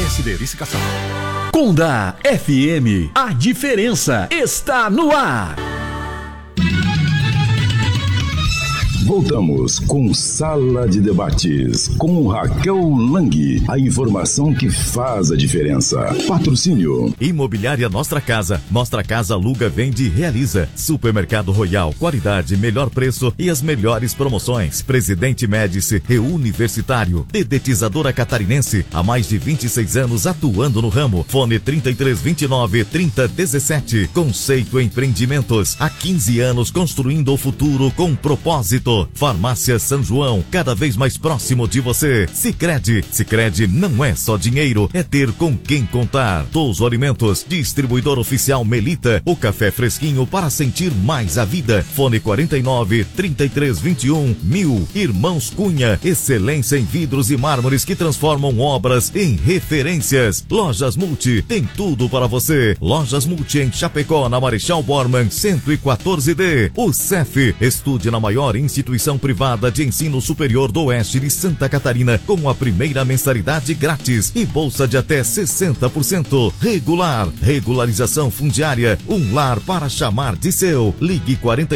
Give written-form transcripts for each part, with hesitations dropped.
esquece de licitação. Conda FM, a diferença está no ar. Voltamos com Sala de Debates, com Raquel Lang. A informação que faz a diferença. Patrocínio. Imobiliária Nostra Casa. Nostra Casa aluga, vende e realiza. Supermercado Royal, qualidade, melhor preço e as melhores promoções. Presidente Médici, Reuniversitário. Dedetizadora Catarinense, há mais de 26 anos atuando no ramo. Fone 3329-3017. Conceito Empreendimentos, há 15 anos construindo o futuro com propósito. Farmácia São João, cada vez mais próximo de você. Sicredi. Sicredi não é só dinheiro, é ter com quem contar. Touso Alimentos, distribuidor oficial Melita, o café fresquinho para sentir mais a vida. Fone 49-3321-1000. Irmãos Cunha, excelência em vidros e mármores que transformam obras em referências. Lojas Multi, tem tudo para você. Lojas Multi em Chapecó, na Marechal Bormann 114D. O CEF, estude na maior instituição privada de ensino superior do Oeste de Santa Catarina, com a primeira mensalidade grátis e bolsa de até 60%. Regular, regularização fundiária, um lar para chamar de seu. Ligue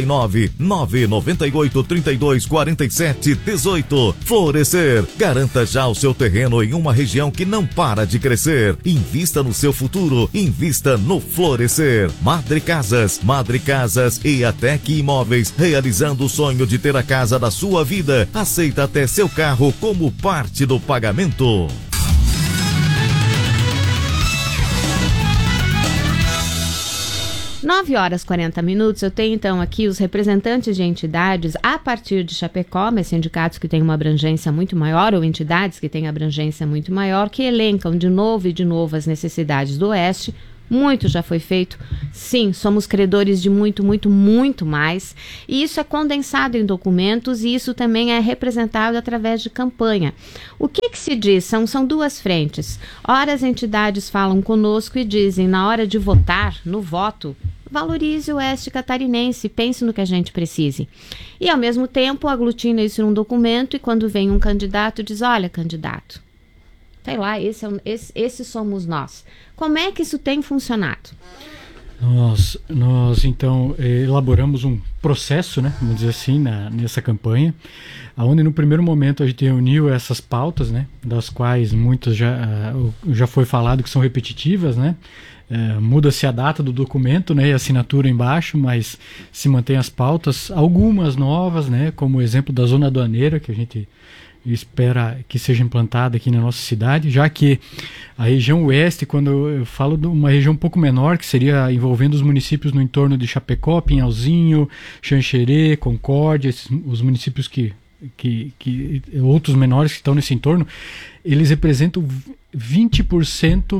49-998-32-47-18. Florescer, garanta já o seu terreno em uma região que não para de crescer. Invista no seu futuro, invista no Florescer. Madre Casas e Atec Imóveis, realizando o sonho de ter a casa da sua vida. Aceita até seu carro como parte do pagamento. Nove horas e 40 minutos. Eu tenho então aqui os representantes de entidades a partir de Chapecó, mas sindicatos que têm uma abrangência muito maior ou entidades que têm abrangência muito maior, que elencam de novo as necessidades do Oeste. Muito já foi feito. Sim, somos credores de muito mais. E isso é condensado em documentos e isso também é representado através de campanha. O que se diz? São duas frentes. Ora, as entidades falam conosco e dizem, na hora de votar, no voto, valorize o Oeste Catarinense, pense no que a gente precise. E, ao mesmo tempo, aglutina isso num documento e quando vem um candidato, diz, olha, candidato, sei lá, esse somos nós. Como é que isso tem funcionado? Nós então elaboramos um processo, né, vamos dizer assim, nessa campanha, onde no primeiro momento a gente reuniu essas pautas, né, das quais muitas já foi falado que são repetitivas, né, muda-se a data do documento, né, e a assinatura embaixo, mas se mantém as pautas, algumas novas, né, como o exemplo da zona aduaneira, que a gente espera que seja implantada aqui na nossa cidade, já que a região oeste, quando eu falo de uma região um pouco menor, que seria envolvendo os municípios no entorno de Chapecó, Pinhalzinho, Xanxerê, Concórdia, os municípios que outros menores que estão nesse entorno, eles representam 20%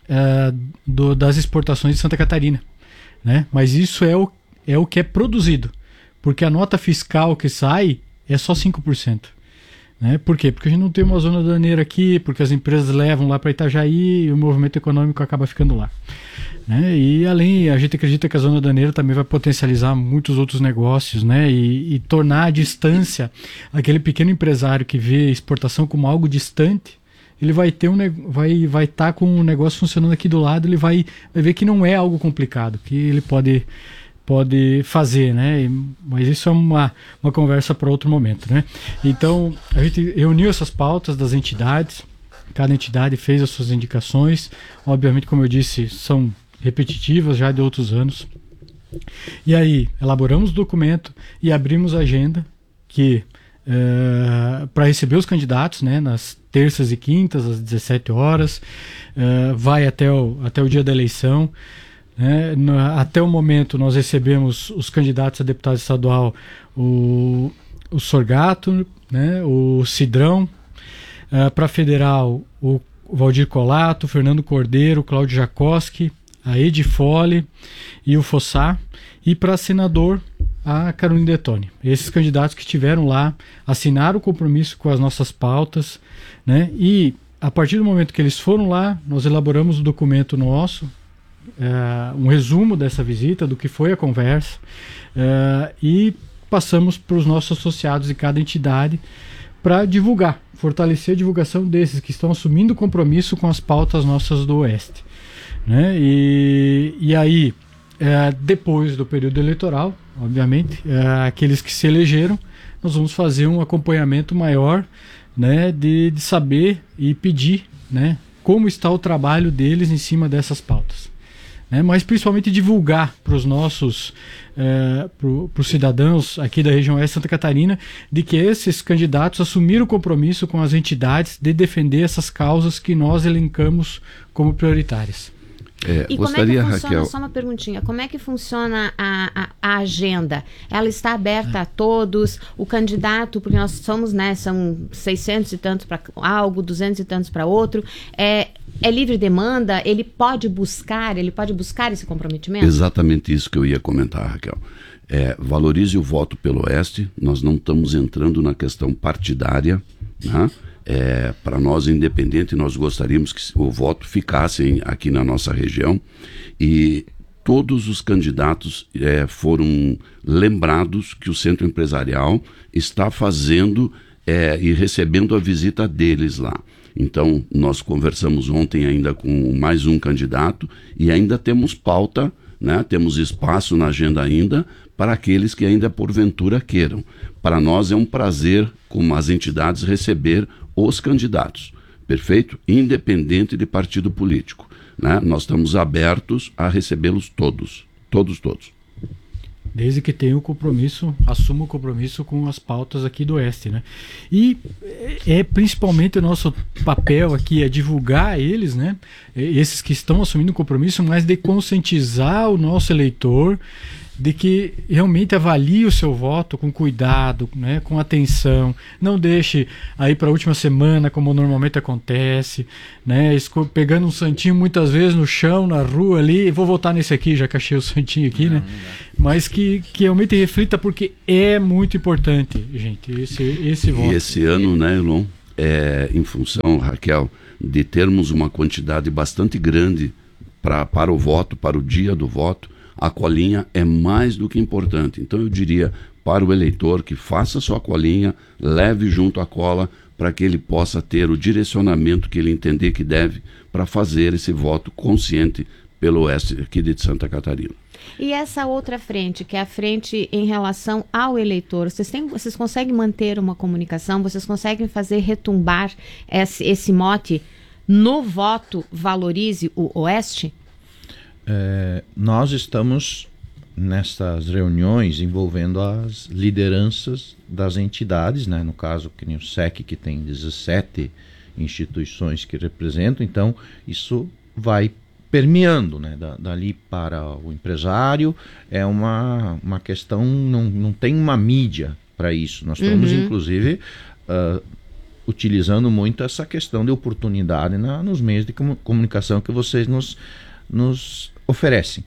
das exportações de Santa Catarina, né? Mas isso é o que é produzido, porque a nota fiscal que sai é só 5%. Né? Por quê? Porque a gente não tem uma zona aduaneira aqui, porque as empresas levam lá para Itajaí e o movimento econômico acaba ficando lá. Né? E além, a gente acredita que a zona aduaneira também vai potencializar muitos outros negócios, né? E tornar à distância aquele pequeno empresário que vê exportação como algo distante, ele vai ter vai estar com um negócio funcionando aqui do lado, ele vai ver que não é algo complicado, que ele pode fazer, né? Mas isso é uma conversa para outro momento, né? Então, a gente reuniu essas pautas das entidades, cada entidade fez as suas indicações, obviamente, como eu disse, são repetitivas já de outros anos. E aí, elaboramos o documento e abrimos a agenda que para receber os candidatos, né, nas terças e quintas, às 17 horas, vai até o dia da eleição. Até o momento nós recebemos os candidatos a deputado estadual, o Sorgato, né, o Cidrão, para federal o Valdir Colato, o Fernando Cordeiro, o Cláudio Jacoski, a Edi Fole e o Fossá, e para senador a Carolina Detoni. Esses candidatos que estiveram lá assinaram o compromisso com as nossas pautas, né, e a partir do momento que eles foram lá, nós elaboramos o documento nosso, um resumo dessa visita, do que foi a conversa, e passamos para os nossos associados de cada entidade para divulgar, fortalecer a divulgação desses que estão assumindo compromisso com as pautas nossas do Oeste, né? E aí, depois do período eleitoral, obviamente, aqueles que se elegeram, nós vamos fazer um acompanhamento maior, né, de saber e pedir, né, como está o trabalho deles em cima dessas pautas. Mas principalmente divulgar para os nossos para os cidadãos aqui da região oeste de Santa Catarina de que esses candidatos assumiram o compromisso com as entidades de defender essas causas que nós elencamos como prioritárias. E gostaria, como é que funciona, Raquel, só uma perguntinha, como é que funciona a agenda? Ela está aberta a todos? O candidato, porque nós somos, né, são 600 e tantos para algo, 200 e tantos para outro, é livre demanda? Ele pode buscar esse comprometimento? Exatamente isso que eu ia comentar, Raquel. Valorize o voto pelo Oeste, nós não estamos entrando na questão partidária, né? Para nós, independente, nós gostaríamos que o voto ficasse aqui na nossa região, e todos os candidatos foram lembrados que o Centro Empresarial está fazendo e recebendo a visita deles lá. Então, nós conversamos ontem ainda com mais um candidato e ainda temos pauta, né? Temos espaço na agenda ainda para aqueles que ainda porventura queiram. Para nós é um prazer, como as entidades, receber os candidatos, perfeito? Independente de partido político, né? Nós estamos abertos a recebê-los todos. Desde que tenha o compromisso, assuma o compromisso com as pautas aqui do Oeste, né? E principalmente o nosso papel aqui é divulgar eles, né? Esses que estão assumindo o compromisso, mas de conscientizar o nosso eleitor de que realmente avalie o seu voto com cuidado, né, com atenção, não deixe aí para a última semana, como normalmente acontece, né, pegando um santinho muitas vezes no chão, na rua ali, vou votar nesse aqui, já que achei o santinho aqui, né, mas que realmente reflita, porque é muito importante, gente, esse voto. E esse ano, né, Elon, em função, Raquel, de termos uma quantidade bastante grande para o voto, para o dia do voto, a colinha é mais do que importante. Então eu diria para o eleitor que faça sua colinha, leve junto a cola para que ele possa ter o direcionamento que ele entender que deve para fazer esse voto consciente pelo Oeste aqui de Santa Catarina. E essa outra frente, que é a frente em relação ao eleitor, vocês conseguem manter uma comunicação, vocês conseguem fazer retumbar esse mote no voto Valorize o Oeste? Nós estamos nessas reuniões envolvendo as lideranças das entidades, né? No caso, que nem o SEC, que tem 17 instituições que representam, então isso vai permeando, né? Dali para o empresário, é uma questão, não tem uma mídia para isso. Nós estamos, inclusive, utilizando muito essa questão de oportunidade nos meios de comunicação que vocês nos oferecem.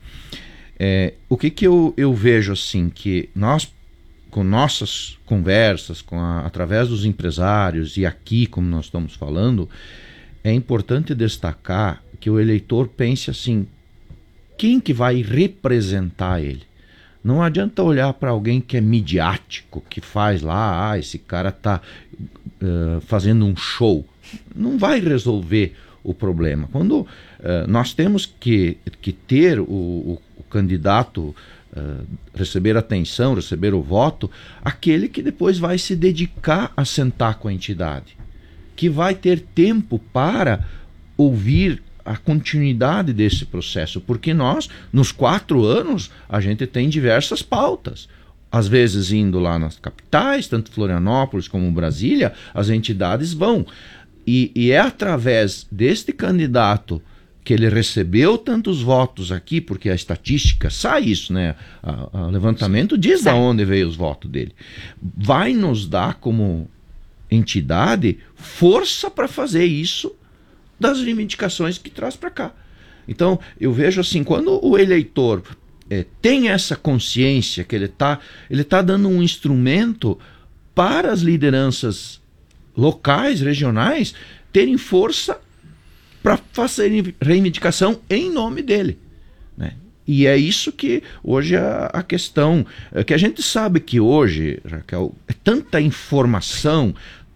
O que eu vejo assim, que nós, com nossas conversas, através dos empresários e aqui, como nós estamos falando, é importante destacar que o eleitor pense assim, quem que vai representar ele? Não adianta olhar para alguém que é midiático, que faz lá, esse cara está fazendo um show. Não vai resolver o problema. Quando nós temos que ter o candidato receber atenção, receber o voto, aquele que depois vai se dedicar a sentar com a entidade, que vai ter tempo para ouvir a continuidade desse processo, porque nós, nos 4 anos, a gente tem diversas pautas. Às vezes indo lá nas capitais, tanto Florianópolis como Brasília, as entidades vão. E é através deste candidato que ele recebeu tantos votos aqui, porque a estatística sai isso, né? O levantamento diz de onde veio os votos dele. Vai nos dar, como entidade, força para fazer isso das reivindicações que traz para cá. Então, eu vejo assim, quando o eleitor tem essa consciência que ele tá dando um instrumento para as lideranças locais, regionais, terem força para fazer reivindicação em nome dele, né? E é isso que hoje a questão, que a gente sabe que hoje, Raquel, é tanta informação,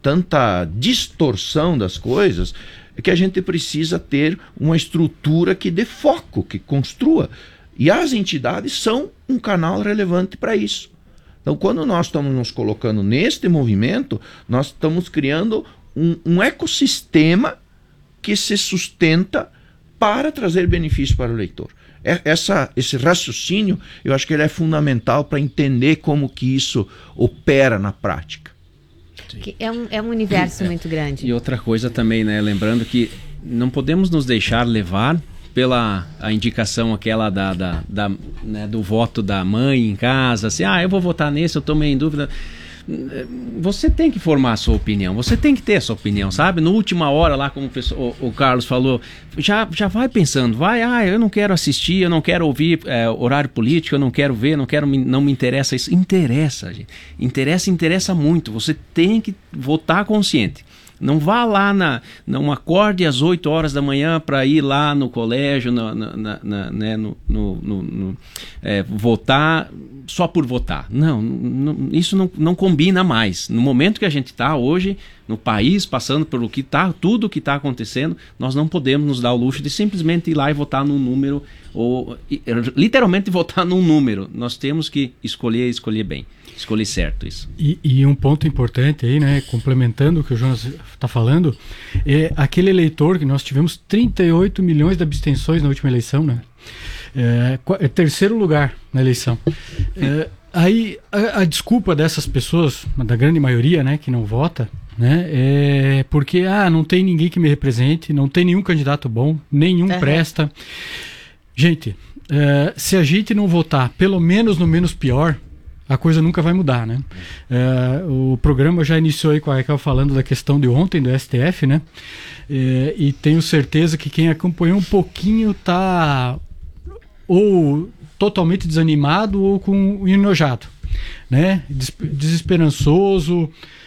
tanta distorção das coisas, que a gente precisa ter uma estrutura que dê foco, que construa. E as entidades são um canal relevante para isso. Então, quando nós estamos nos colocando neste movimento, nós estamos criando um ecossistema que se sustenta para trazer benefício para o eleitor. Esse raciocínio, eu acho que ele é fundamental para entender como que isso opera na prática. É um universo muito grande. E outra coisa também, né? Lembrando que não podemos nos deixar levar pela a indicação aquela né, do voto da mãe em casa, assim, eu vou votar nesse, eu tô meio em dúvida. Você tem que formar a sua opinião, você tem que ter a sua opinião, sabe? Na última hora lá, como o Carlos falou, já vai pensando, eu não quero assistir, eu não quero ouvir horário político, eu não quero ver, não me interessa isso. Interessa, gente. Interessa muito, você tem que votar consciente. Não vá lá, não acorde às 8 horas da manhã para ir lá no colégio, votar só por votar. Não, isso não combina mais. No momento que a gente está hoje, no país, passando por tudo o que está acontecendo, nós não podemos nos dar o luxo de simplesmente ir lá e votar num número, ou literalmente votar num número. Nós temos que escolher bem. Escolher certo isso. E um ponto importante aí, né, complementando o que o Jonas está falando, é aquele eleitor que nós tivemos 38 milhões de abstenções na última eleição, né? É terceiro lugar na eleição. Aí a desculpa dessas pessoas, da grande maioria, né, que não vota, né, é porque não tem ninguém que me represente, não tem nenhum candidato bom, nenhum presta. Gente, se a gente não votar pelo menos no menos pior, a coisa nunca vai mudar, né? O programa já iniciou aí com a Raquel falando da questão de ontem do STF, né? E tenho certeza que quem acompanhou um pouquinho está ou totalmente desanimado ou com enojado, né? Desesperançoso.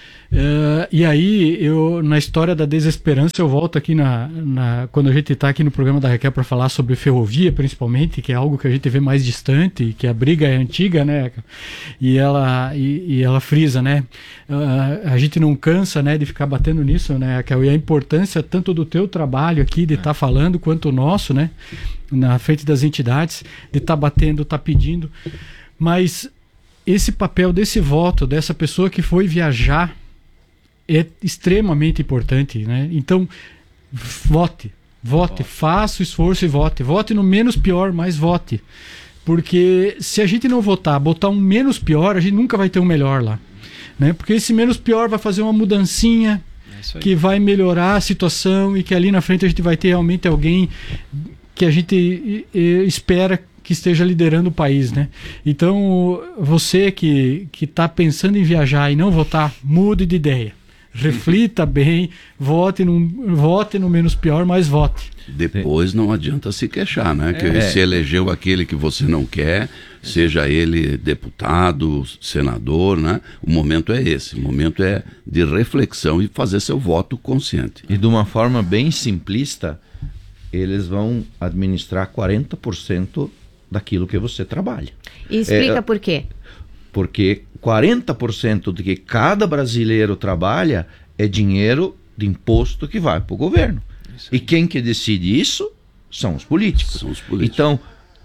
E aí, na história da desesperança, eu volto aqui quando a gente está aqui no programa da Raquel para falar sobre ferrovia, principalmente, que é algo que a gente vê mais distante, que a briga é antiga, né? E ela frisa, né? A gente não cansa, né, de ficar batendo nisso, né, Raquel? E a importância tanto do teu trabalho aqui, de estar falando, quanto o nosso, né? Na frente das entidades, de estar batendo, estar pedindo. Mas esse papel desse voto, dessa pessoa que foi viajar, é extremamente importante, né? Então, vote, faça o esforço e vote no menos pior, mas vote, porque se a gente não votar, botar um menos pior, a gente nunca vai ter um melhor lá, né? Porque esse menos pior vai fazer uma mudancinha que vai melhorar a situação e que ali na frente a gente vai ter realmente alguém que a gente espera que esteja liderando o país, né? Então, você que está pensando em viajar e não votar, mude de ideia. Reflita bem, vote no menos pior, mas vote. Depois não adianta se queixar, né? Que se elegeu aquele que você não quer, seja ele deputado, senador, né? O momento é esse, o momento é de reflexão e fazer seu voto consciente. E de uma forma bem simplista, eles vão administrar 40% daquilo que você trabalha. E explica por quê? Porque 40% do que cada brasileiro trabalha é dinheiro de imposto que vai para o governo. E quem que decide isso são os políticos. Então,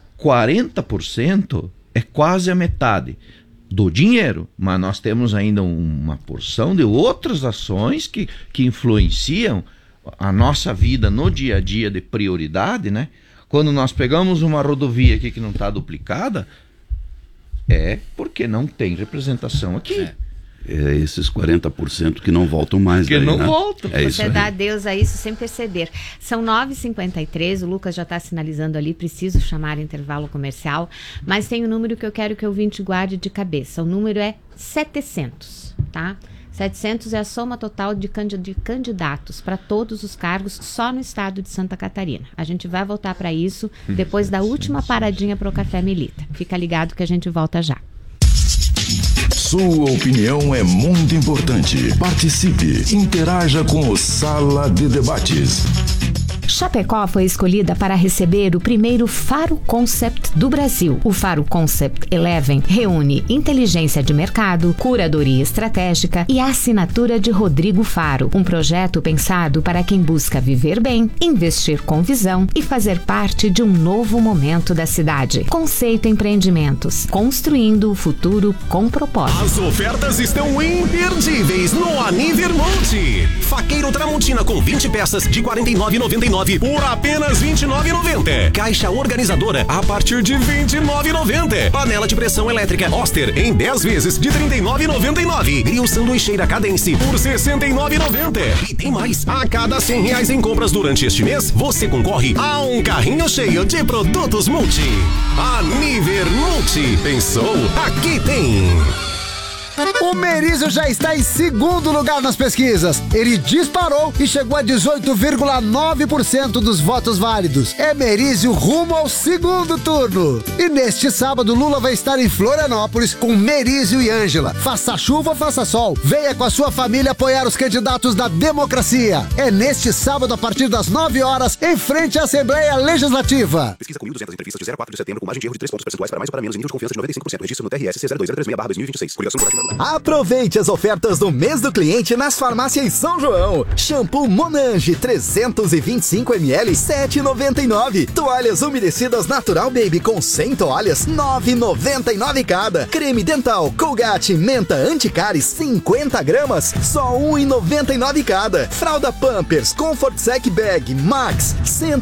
40% é quase a metade do dinheiro, mas nós temos ainda uma porção de outras ações que influenciam a nossa vida no dia a dia de prioridade, né? Quando nós pegamos uma rodovia aqui que não está duplicada, é porque não tem representação aqui. É esses 40% que não voltam mais. Que daí, não voltam. Você dá adeus a isso sem perceber. São 9h53, o Lucas já está sinalizando ali, preciso chamar intervalo comercial, mas tem um número que eu quero que o ouvinte guarde de cabeça. O número é 700, tá? 700 é a soma total de candidatos para todos os cargos só no estado de Santa Catarina. A gente vai voltar para isso depois da última paradinha para o Café Milita. Fica ligado que a gente volta já. Sua opinião é muito importante. Participe, interaja com o Sala de Debates. Chapecó foi escolhida para receber o primeiro Faro Concept do Brasil. O Faro Concept 11 reúne inteligência de mercado, curadoria estratégica e a assinatura de Rodrigo Faro. Um projeto pensado para quem busca viver bem, investir com visão e fazer parte de um novo momento da cidade. Conceito Empreendimentos, construindo o futuro com propósito. As ofertas estão imperdíveis no Aniver Multi. Faqueiro Tramontina com 20 peças de R$ 49,99 por apenas R$ 29,90. Caixa organizadora a partir de R$ 29,90. Panela de pressão elétrica Oster em 10 vezes de R$ 39,99. Grill sanduicheira Cadence por R$ 69,90. E tem mais. A cada R$ 100 em compras durante este mês, você concorre a um carrinho cheio de produtos Multi. Aniver Multi. Pensou? Aqui tem. O Merizio já está em segundo lugar nas pesquisas. Ele disparou e chegou a 18,9% dos votos válidos. É Merizio rumo ao segundo turno. E neste sábado, Lula vai estar em Florianópolis com Merizio e Ângela. Faça chuva ou faça sol, venha com a sua família apoiar os candidatos da democracia. É neste sábado, a partir das 9 horas, em frente à Assembleia Legislativa. Pesquisa com 1.200 entrevistas de 0 a 4 de setembro, com margem de erro de 3 pontos percentuais para mais ou para menos, em nível de confiança de 95%. Registro no TRS C020336/2026. Coligação por ativa. Aproveite as ofertas do mês do cliente nas farmácias São João. Shampoo Monange 325 ml 7,99. Toalhas umedecidas Natural Baby com 100 toalhas 9,99 cada. Creme dental Colgate Menta Anticáries 50 gramas só 1,99 cada. Fralda Pampers Comfort Sec Bag Max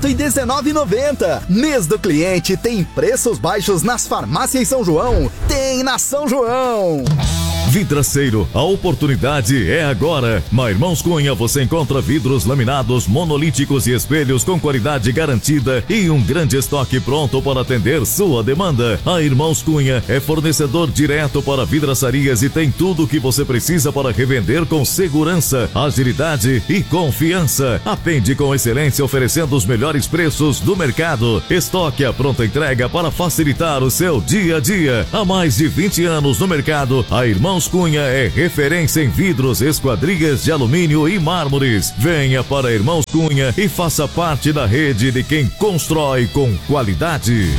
119,90. Mês do cliente tem preços baixos nas farmácias São João. Tem na São João. Vidraceiro, a oportunidade é agora. Na Irmãos Cunha você encontra vidros laminados, monolíticos e espelhos com qualidade garantida e um grande estoque pronto para atender sua demanda. A Irmãos Cunha é fornecedor direto para vidraçarias e tem tudo o que você precisa para revender com segurança, agilidade e confiança. Atende com excelência oferecendo os melhores preços do mercado. Estoque à pronta entrega para facilitar o seu dia a dia. Há mais de 20 anos no mercado, a Irmãos Cunha é referência em vidros, esquadrias de alumínio e mármores. Venha para Irmãos Cunha e faça parte da rede de quem constrói com qualidade.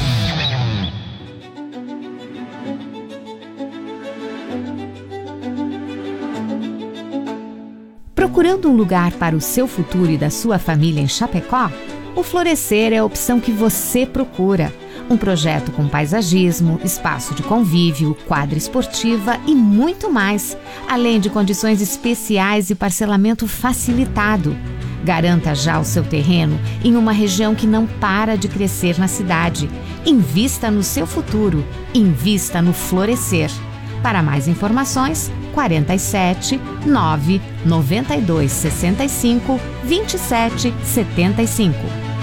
Procurando um lugar para o seu futuro e da sua família em Chapecó? O Florescer é a opção que você procura. Um projeto com paisagismo, espaço de convívio, quadra esportiva e muito mais, além de condições especiais e parcelamento facilitado. Garanta já o seu terreno em uma região que não para de crescer na cidade. Invista no seu futuro. Invista no Florescer. Para mais informações, 47 9 92 65 27 75.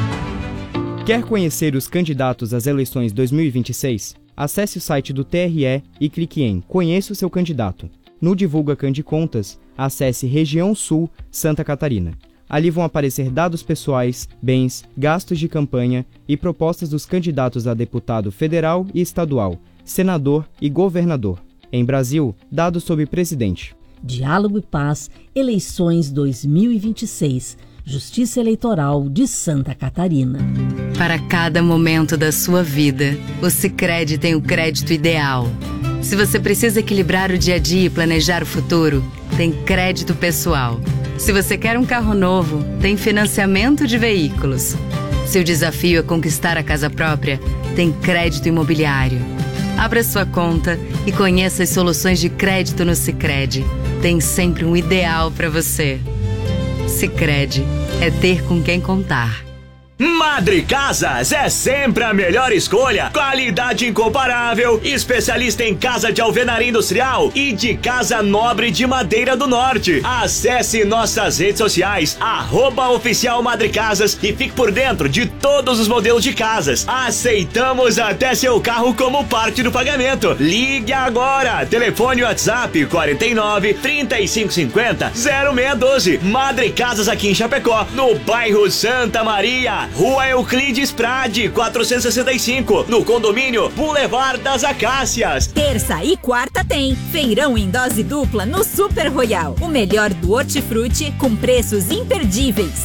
Quer conhecer os candidatos às eleições 2026? Acesse o site do TRE e clique em Conheça o seu candidato. No Divulga Candicontas, acesse Região Sul, Santa Catarina. Ali vão aparecer dados pessoais, bens, gastos de campanha e propostas dos candidatos a deputado federal e estadual, senador e governador. Em Brasil, dados sobre presidente. Diálogo e Paz, eleições 2026. Justiça Eleitoral de Santa Catarina. Para cada momento da sua vida, o Sicredi tem o crédito ideal. Se você precisa equilibrar o dia a dia e planejar o futuro, tem crédito pessoal. Se você quer um carro novo, tem financiamento de veículos. Se o desafio é conquistar a casa própria, tem crédito imobiliário. Abra sua conta e conheça as soluções de crédito no Sicredi. Tem sempre um ideal para você. Sicredi é ter com quem contar. Madre Casas é sempre a melhor escolha. Qualidade incomparável, especialista em casa de alvenaria industrial e de casa nobre de madeira do norte. Acesse nossas redes sociais, @oficial Madre Casas, e fique por dentro de todos os modelos de casas. Aceitamos até seu carro como parte do pagamento. Ligue agora. Telefone WhatsApp 49 3550 0612. Madre Casas aqui em Chapecó, no bairro Santa Maria. Rua Euclides Prade, 465, no condomínio Boulevard das Acácias. Terça e quarta tem feirão em dose dupla no Super Royal. O melhor do hortifruti com preços imperdíveis.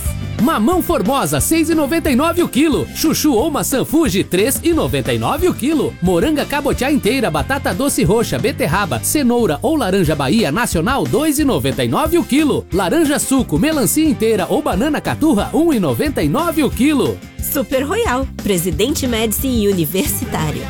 Mamão Formosa 6,99 o quilo. Chuchu ou maçã Fuji 3,99 o quilo. Moranga cabotiá inteira, batata doce roxa, beterraba, cenoura ou laranja Bahia Nacional 2,99 o quilo. Laranja suco, melancia inteira ou banana caturra 1,99 o quilo. Super Royal, Presidente Médici e Universitário.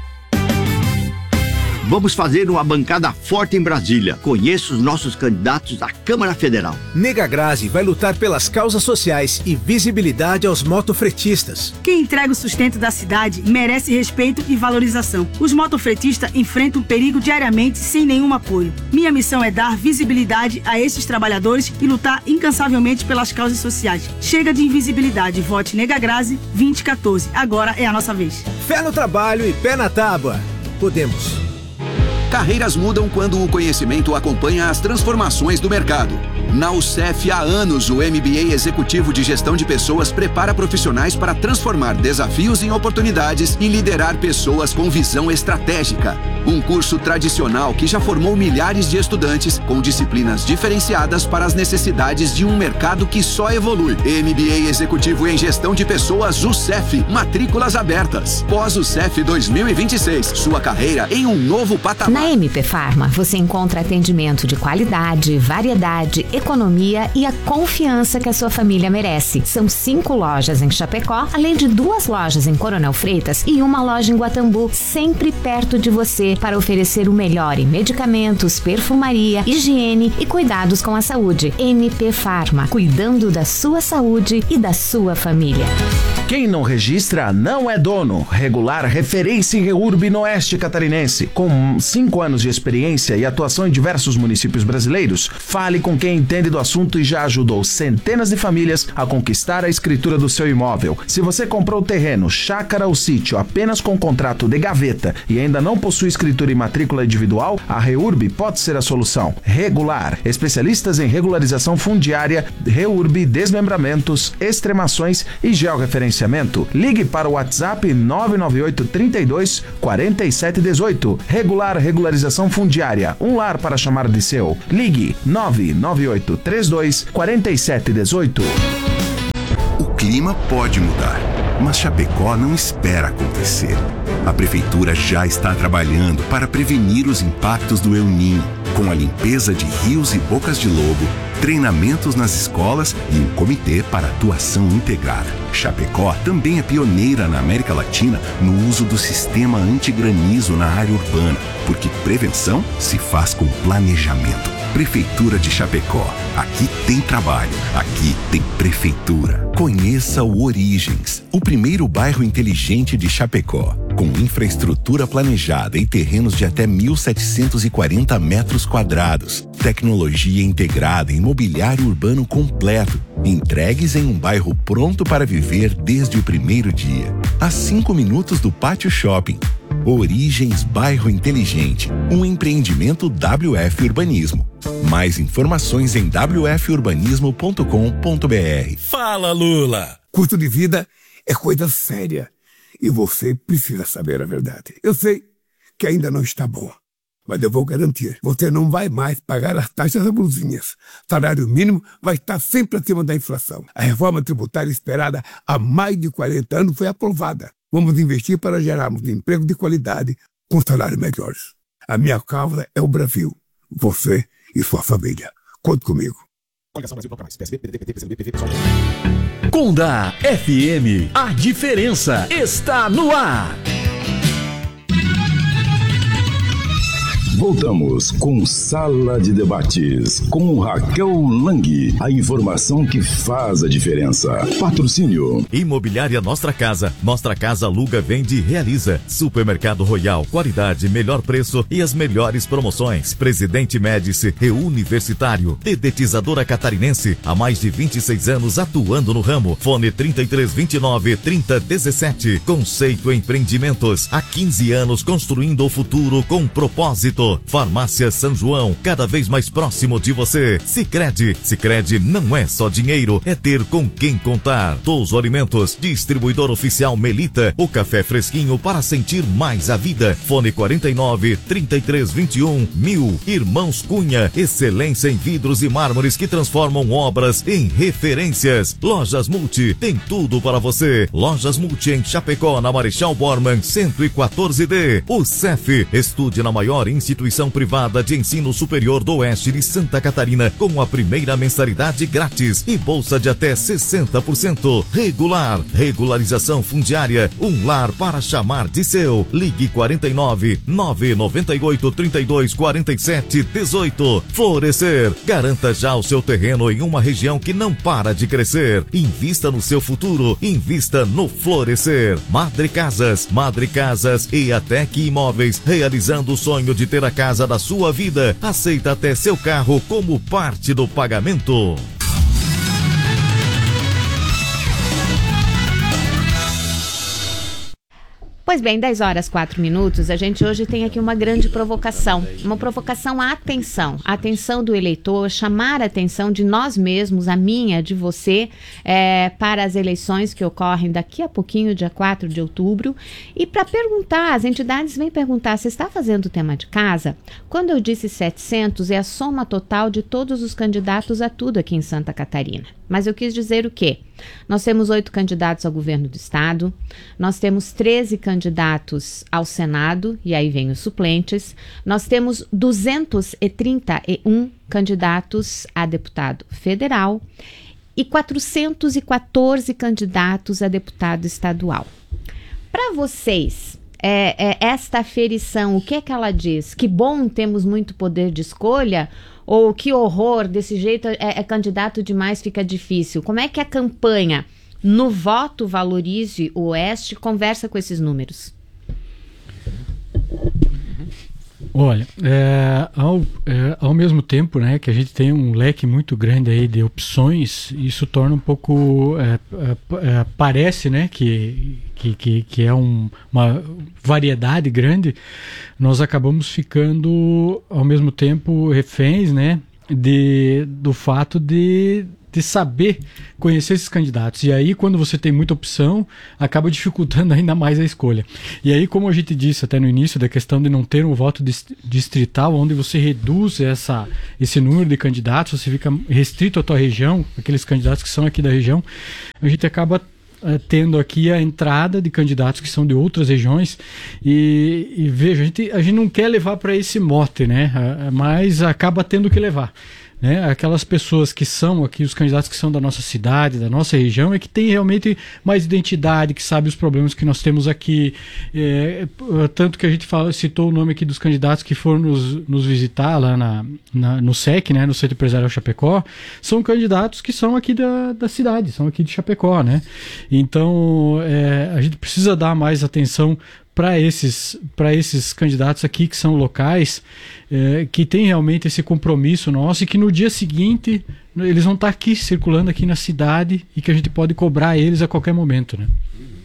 Vamos fazer uma bancada forte em Brasília. Conheça os nossos candidatos à Câmara Federal. Nega Grazi vai lutar pelas causas sociais e visibilidade aos motofretistas. Quem entrega o sustento da cidade merece respeito e valorização. Os motofretistas enfrentam perigo diariamente sem nenhum apoio. Minha missão é dar visibilidade a esses trabalhadores e lutar incansavelmente pelas causas sociais. Chega de invisibilidade. Vote Nega Grazi 2014. Agora é a nossa vez. Fé no trabalho e pé na tábua. Podemos. Carreiras mudam quando o conhecimento acompanha as transformações do mercado. Na UCEF, há anos, o MBA Executivo de Gestão de Pessoas prepara profissionais para transformar desafios em oportunidades e liderar pessoas com visão estratégica. Um curso tradicional que já formou milhares de estudantes com disciplinas diferenciadas para as necessidades de um mercado que só evolui. MBA Executivo em Gestão de Pessoas UCEF. Matrículas abertas. Pós-UCEF 2026. Sua carreira em um novo patamar. Na MP Pharma, você encontra atendimento de qualidade, variedade, economia e a confiança que a sua família merece. São 5 lojas em Chapecó, além de 2 lojas em Coronel Freitas e uma loja em Guatambu, sempre perto de você para oferecer o melhor em medicamentos, perfumaria, higiene e cuidados com a saúde. MP Pharma, cuidando da sua saúde e da sua família. Quem não registra não é dono. Regular referência em REURB no Oeste Catarinense. Com 5 anos de experiência e atuação em diversos municípios brasileiros, fale com quem entende do assunto e já ajudou centenas de famílias a conquistar a escritura do seu imóvel. Se você comprou terreno, chácara ou sítio apenas com contrato de gaveta e ainda não possui escritura e matrícula individual, a REURB pode ser a solução. Regular, especialistas em regularização fundiária, REURB, desmembramentos, extremações e georreferenciamento. Ligue para o WhatsApp 998 32 47 18. Regularização fundiária, um lar para chamar de seu. Ligue 998 32 47 18. O clima pode mudar, mas Chapecó não espera acontecer. A prefeitura já está trabalhando para prevenir os impactos do El Niño, com a limpeza de rios e bocas de lobo, treinamentos nas escolas e um comitê para atuação integrada. Chapecó também é pioneira na América Latina no uso do sistema antigranizo na área urbana, porque prevenção se faz com planejamento. Prefeitura de Chapecó. Aqui tem trabalho, aqui tem prefeitura. Conheça o Origens, o primeiro bairro inteligente de Chapecó, com infraestrutura planejada e terrenos de até 1.740 metros quadrados, tecnologia integrada e mobiliário urbano completo, entregues em um bairro pronto para viver desde o primeiro dia. A 5 minutos do Pátio Shopping. Origens Bairro Inteligente, um empreendimento WF Urbanismo. Mais informações em wfurbanismo.com.br. Fala, Lula! Custo de vida é coisa séria e você precisa saber a verdade. Eu sei que ainda não está bom, mas eu vou garantir, você não vai mais pagar as taxas abusivas. Salário mínimo vai estar sempre acima da inflação. A reforma tributária esperada há mais de 40 anos foi aprovada. Vamos investir para gerarmos emprego de qualidade com salários melhores. A minha causa é o Brasil, você e sua família. Conte comigo. Conda FM, a diferença está no ar. Voltamos com Sala de Debates, com Raquel Lang. A informação que faz a diferença. Patrocínio. Imobiliária Nostra Casa. Nostra Casa aluga, vende e realiza. Supermercado Royal. Qualidade, melhor preço e as melhores promoções. Presidente Médici e Universitário. Dedetizadora Catarinense. Há mais de 26 anos atuando no ramo. Fone 3329-3017. Conceito Empreendimentos. Há 15 anos construindo o futuro com propósito. Farmácia São João, cada vez mais próximo de você. Sicredi não é só dinheiro, é ter com quem contar. Touso Alimentos, distribuidor oficial Melita, o café fresquinho para sentir mais a vida. Fone 49 33 21 1000. Irmãos Cunha, excelência em vidros e mármores que transformam obras em referências. Lojas Multi, tem tudo para você. Lojas Multi em Chapecó, na Marechal Bormann 114D. O CEF, estude na maior instituição privada de ensino superior do oeste de Santa Catarina, com a primeira mensalidade grátis e bolsa de até 60%. Regularização fundiária, um lar para chamar de seu. Ligue 49 998 32 47 18. Florescer, garanta já o seu terreno em uma região que não para de crescer. Invista no seu futuro, invista no Florescer. Madre Casas e Atec Imóveis, realizando o sonho de ter a casa da sua vida. Aceita até seu carro como parte do pagamento. Pois bem, 10 horas 4 minutos, a gente hoje tem aqui uma grande provocação, uma provocação à atenção, a atenção do eleitor, chamar a atenção de nós mesmos, a minha, de você, para as eleições que ocorrem daqui a pouquinho, dia 4 de outubro, e para perguntar, as entidades vêm perguntar, você está fazendo o tema de casa? Quando eu disse 700, é a soma total de todos os candidatos a tudo aqui em Santa Catarina. Mas eu quis dizer o quê? Nós temos 8 candidatos ao governo do estado, nós temos 13 candidatos ao Senado, e aí vem os suplentes, nós temos 231 candidatos a deputado federal e 414 candidatos a deputado estadual. Para vocês, esta aferição, o que é que ela diz? Que bom, temos muito poder de escolha? Ou que horror, desse jeito é candidato demais, fica difícil? Como é que a campanha no Voto Valorize o Oeste conversa com esses números? Olha, ao mesmo tempo, né, que a gente tem um leque muito grande aí de opções, isso torna um pouco, parece, né, que é uma variedade grande, nós acabamos ficando ao mesmo tempo reféns, né, do fato de saber conhecer esses candidatos. E aí, quando você tem muita opção, acaba dificultando ainda mais a escolha. E aí, como a gente disse até no início, da questão de não ter um voto distrital, onde você reduz esse número de candidatos, você fica restrito à tua região, aqueles candidatos que são aqui da região, a gente acaba tendo aqui a entrada de candidatos que são de outras regiões e veja, a gente não quer levar para esse mote, né? Mas acaba tendo que levar. Né? Aquelas pessoas que são aqui, os candidatos que são da nossa cidade, da nossa região, é que tem realmente mais identidade, que sabe os problemas que nós temos aqui. Tanto que a gente citou o nome aqui dos candidatos que foram nos visitar lá no SEC, né? No Centro Empresarial Chapecó, são candidatos que são aqui da cidade, são aqui de Chapecó, né? Então, a gente precisa dar mais atenção para esses candidatos aqui que são locais, que tem realmente esse compromisso nosso e que no dia seguinte eles vão estar aqui, circulando aqui na cidade e que a gente pode cobrar eles a qualquer momento, né?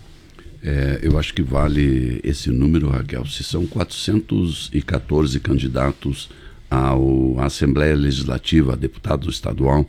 Eu acho que vale esse número, Raquel. Se são 414 candidatos à Assembleia Legislativa, a deputado estadual,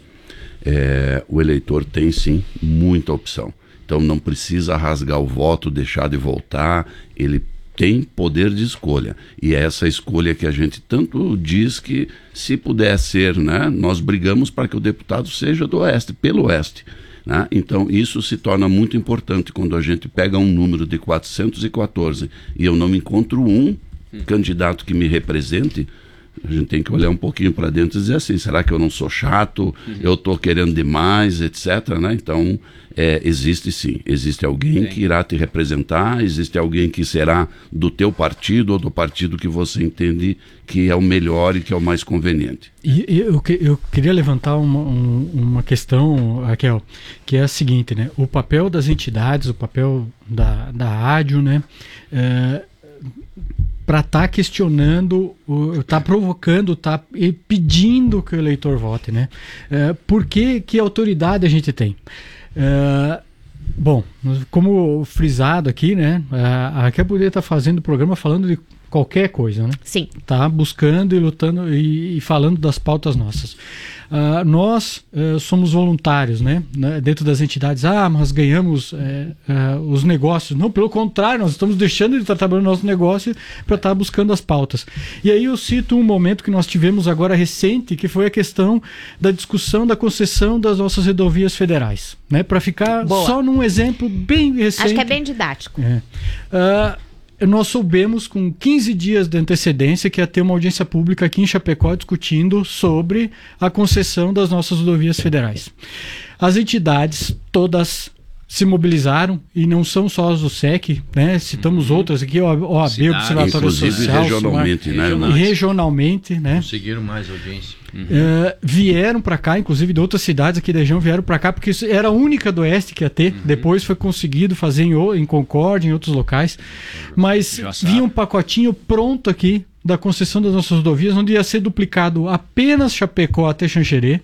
o eleitor tem sim muita opção. Então não precisa rasgar o voto, deixar de votar, ele tem poder de escolha. E é essa escolha que a gente tanto diz que, se puder ser, né, nós brigamos para que o deputado seja do Oeste, pelo Oeste. Né? Então isso se torna muito importante quando a gente pega um número de 414 e eu não encontro um candidato que me represente. A gente tem que olhar um pouquinho para dentro e dizer assim, será que eu não sou chato? Eu estou querendo demais, etc. Né? Então, existe sim. Existe alguém que irá te representar, existe alguém que será do teu partido ou do partido que você entende que é o melhor e que é o mais conveniente. E eu queria levantar uma questão, Raquel, que é a seguinte, né? O papel das entidades, o papel da rádio, né? Para estar questionando, estar provocando, estar pedindo que o eleitor vote, né? Por que autoridade a gente tem? Bom, como frisado aqui, né? A Raquel poderia estar fazendo o programa falando de qualquer coisa, né? Sim. Tá buscando e lutando e falando das pautas nossas. Nós somos voluntários, né? Dentro das entidades. Mas ganhamos os negócios. Não, pelo contrário, nós estamos deixando de estar trabalhando no nosso negócio para estar buscando as pautas. E aí eu cito um momento que nós tivemos agora recente, que foi a questão da discussão da concessão das nossas rodovias federais, né? Para ficar só num exemplo bem recente. Acho que é bem didático. Nós soubemos com 15 dias de antecedência que ia ter uma audiência pública aqui em Chapecó discutindo sobre a concessão das nossas rodovias federais. As entidades todas se mobilizaram, e não são só as do SEC, né? Citamos outras aqui, OAB, Observatório Social, regionalmente, né? Conseguiram mais audiência. Vieram para cá, inclusive de outras cidades aqui da região vieram para cá, porque isso era a única do Oeste que ia ter. Depois foi conseguido fazer em Concórdia, em outros locais. Mas vinha um pacotinho pronto aqui da concessão das nossas rodovias, onde ia ser duplicado apenas Chapecó até Xanxerê.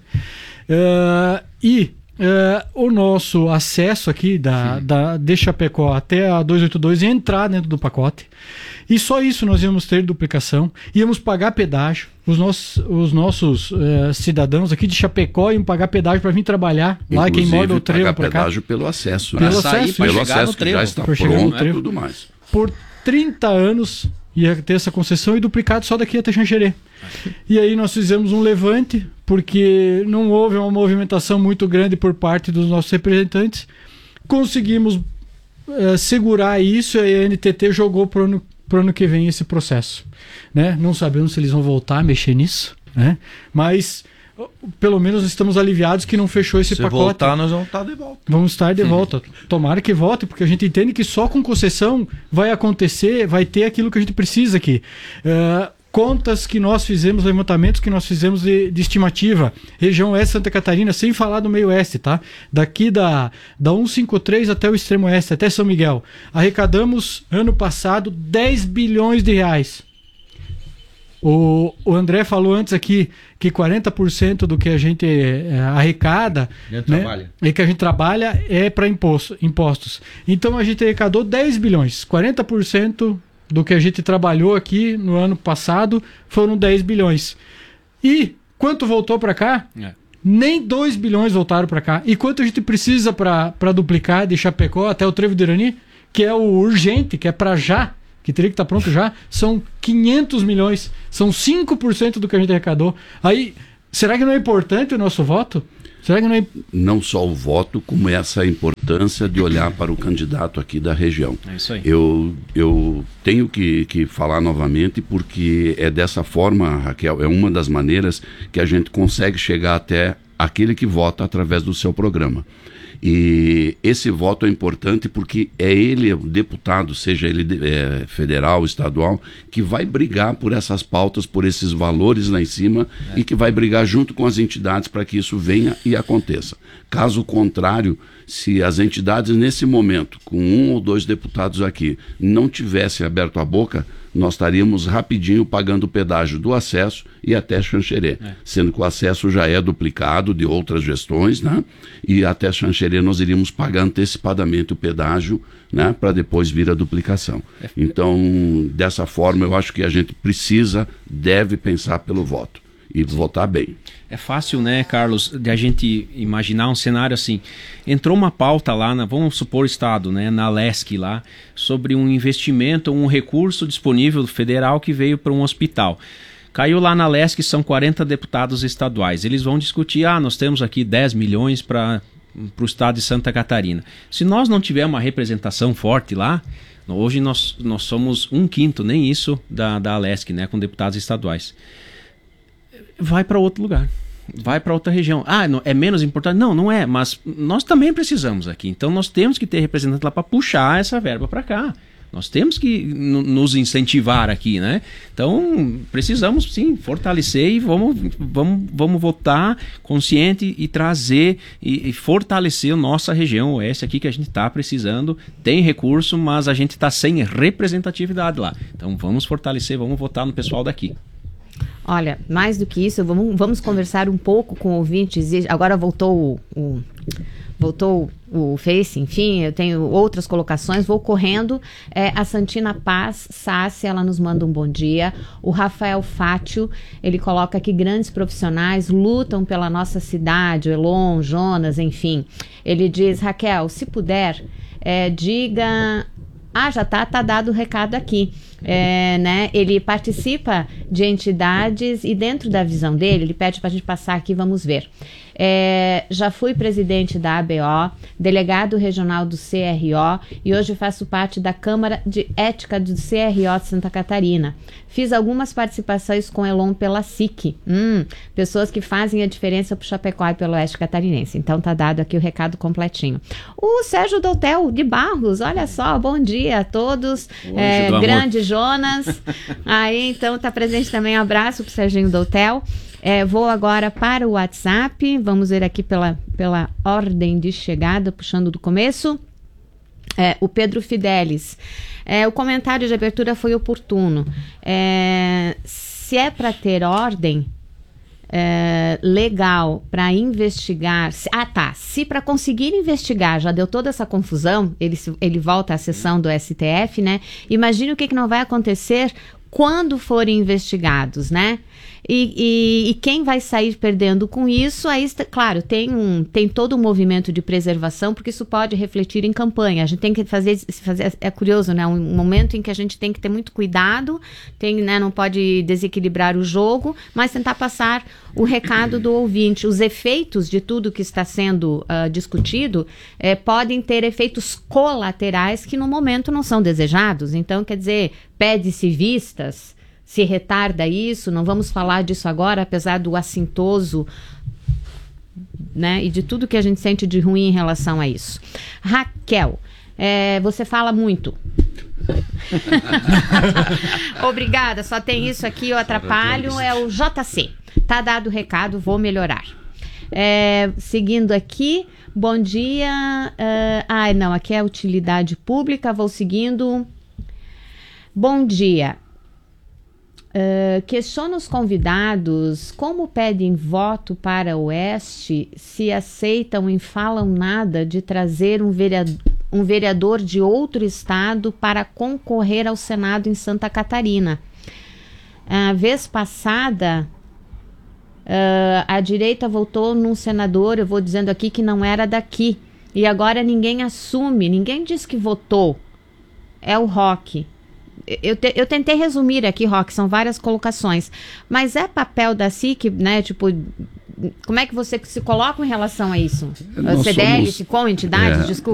O nosso acesso aqui de Chapecó até a 282 ia entrar dentro do pacote. E só isso nós íamos ter duplicação. Íamos pagar pedágio. Os nossos cidadãos aqui de Chapecó iam pagar pedágio para vir trabalhar lá. Quem mora no trevo para cá. Pagar pedágio pelo acesso. Pelo acesso que já está pronto e tudo mais. Por 30 anos ia ter essa concessão e duplicado só daqui até Xanxerê. E aí nós fizemos um levante, porque não houve uma movimentação muito grande por parte dos nossos representantes. Conseguimos segurar isso, e a NTT jogou para o ano que vem esse processo, né? Não sabemos se eles vão voltar a mexer nisso, né? Mas pelo menos estamos aliviados que não fechou esse pacote. Se voltar, nós vamos estar de volta. Vamos estar de volta. Tomara que volte, porque a gente entende que só com concessão vai acontecer, vai ter aquilo que a gente precisa aqui. Contas que nós fizemos, levantamentos que nós fizemos de estimativa. Região Oeste Santa Catarina, sem falar do meio oeste, tá? Daqui da 153 até o extremo oeste, até São Miguel. Arrecadamos, ano passado, 10 bilhões de reais. O André falou antes aqui que 40% do que a gente arrecada, né, e que a gente trabalha é para impostos. Então a gente arrecadou 10 bilhões. 40% do que a gente trabalhou aqui no ano passado foram 10 bilhões. E quanto voltou para cá? Nem 2 bilhões voltaram para cá. E quanto a gente precisa para duplicar de Chapecó até o Trevo de Irani, que é o urgente, que é para já, que teria que estar pronto já, são 500 milhões. São 5% do que a gente arrecadou. Aí, será que não é importante o nosso voto? Será que não é... Não só o voto, como essa importância de olhar para o candidato aqui da região. É isso aí. Eu tenho que falar novamente, porque é dessa forma, Raquel, é uma das maneiras que a gente consegue chegar até aquele que vota através do seu programa. E esse voto é importante porque é ele, o deputado, seja ele federal, estadual, que vai brigar por essas pautas, por esses valores lá em cima, e que vai brigar junto com as entidades para que isso venha e aconteça. Caso contrário, se as entidades nesse momento, com 1 ou 2 deputados aqui, não tivessem aberto a boca, nós estaríamos rapidinho pagando o pedágio do acesso e até Xanxerê, sendo que o acesso já é duplicado de outras gestões, né? E até Xanxerê nós iríamos pagar antecipadamente o pedágio, né? Para depois vir a duplicação. Então, dessa forma, eu acho que a gente deve pensar pelo voto e votar bem. É fácil, né, Carlos, de a gente imaginar um cenário assim. Entrou uma pauta lá, vamos supor o Estado, né, na LESC lá, sobre um investimento, um recurso disponível federal que veio para um hospital. Caiu lá na LESC, são 40 deputados estaduais. Eles vão discutir, nós temos aqui 10 milhões para o Estado de Santa Catarina. Se nós não tivermos uma representação forte lá, hoje nós somos 1/5, nem isso, da LESC, né, com deputados estaduais. Vai para outro lugar, vai para outra região. É menos importante? Não é, mas nós também precisamos aqui. Então nós temos que ter representante lá para puxar essa verba para cá. Nós temos que nos incentivar aqui, né? Então precisamos sim fortalecer e vamos votar consciente e trazer e fortalecer a nossa região oeste aqui, que a gente está precisando. Tem recurso, mas a gente está sem representatividade lá. Então vamos fortalecer, vamos votar no pessoal daqui. Olha, mais do que isso, vamos conversar um pouco com ouvintes. Agora voltou o Face, enfim, eu tenho outras colocações, vou correndo. A Santina Paz Sassi, ela nos manda um bom dia. O Rafael Fátio, ele coloca que grandes profissionais lutam pela nossa cidade, o Elon, Jonas, enfim. Ele diz, Raquel, se puder, diga... já tá dado o recado aqui. Né? Ele participa de entidades e dentro da visão dele, ele pede pra gente passar aqui, vamos ver. Já fui presidente da ABO, delegado regional do CRO e hoje faço parte da Câmara de Ética do CRO de Santa Catarina. Fiz algumas participações com Elon pela SIC. Pessoas que fazem a diferença pro Chapecó e pelo Oeste Catarinense. Então tá dado aqui o recado completinho. O Sérgio Doutel de Barros, olha só, bom dia a todos. Grande Jonas. Aí então tá presente também, um abraço pro Serginho Doutel. Vou agora para o WhatsApp, vamos ver aqui pela ordem de chegada, puxando do começo. O Pedro Fidelis. O comentário de abertura foi oportuno. Se é para ter ordem legal para investigar... Se para conseguir investigar já deu toda essa confusão, ele volta à sessão do STF, né? Imagine o que não vai acontecer quando forem investigados, né? E quem vai sair perdendo com isso, aí, claro, tem todo um movimento de preservação, porque isso pode refletir em campanha. A gente tem que fazer é curioso, né? Um momento em que a gente tem que ter muito cuidado, né? Não pode desequilibrar o jogo, mas tentar passar o recado do ouvinte. Os efeitos de tudo que está sendo discutido podem ter efeitos colaterais que no momento não são desejados. Então, quer dizer, pede-se vistas, se retarda isso, não vamos falar disso agora, apesar do assintoso, né, e de tudo que a gente sente de ruim em relação a isso. Raquel, você fala muito. Obrigada, só tem isso aqui, eu atrapalho, é o JC. Tá dado o recado, vou melhorar. Seguindo aqui, bom dia. Não, aqui é utilidade pública, vou seguindo. Bom dia. Questiona os convidados como pedem voto para o Oeste se aceitam e falam nada de trazer um vereador de outro estado para concorrer ao Senado em Santa Catarina. A vez passada, a direita votou num senador, eu vou dizendo aqui que não era daqui, e agora ninguém assume, ninguém diz que votou. É o Roque. Eu tentei resumir aqui, Roque, são várias colocações, mas é papel da SIC, né, tipo, como é que você se coloca em relação a isso? CDL, com entidades, desculpa.